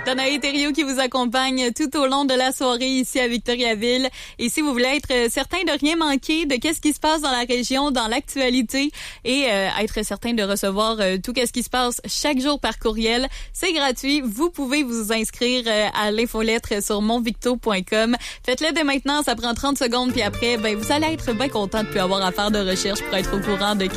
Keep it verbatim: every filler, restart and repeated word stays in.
Danae Thériault qui vous accompagne tout au long de la soirée ici à Victoriaville. Et si vous voulez être certain de rien manquer de qu'est-ce qui se passe dans la région, dans l'actualité et euh, être certain de recevoir euh, tout qu'est-ce qui se passe chaque jour par courriel, c'est gratuit. Vous pouvez vous inscrire euh, à l'infolettre sur monvicto point com. Faites-le dès maintenant, ça prend trente secondes puis après, ben vous allez être bien content de plus avoir à faire de recherche pour être au courant de